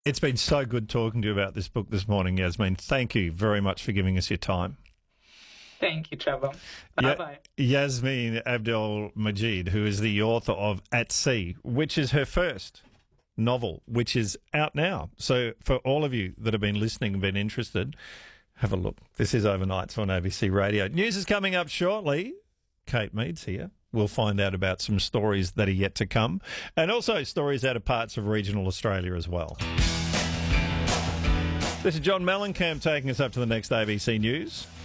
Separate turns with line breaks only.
It's been so good talking to you about this book this morning, Yasmin. Thank you very much for giving us your time.
Thank you, Trevor. Bye-bye.
Yasmin Abdel Majid, who is the author of At Sea, which is her first novel, which is out now. So for all of you that have been listening and been interested, have a look. This is Overnights on ABC Radio. News is coming up shortly. Kate Mead's here. We'll find out about some stories that are yet to come, and also stories out of parts of regional Australia as well. This is John Mellencamp taking us up to the next ABC News.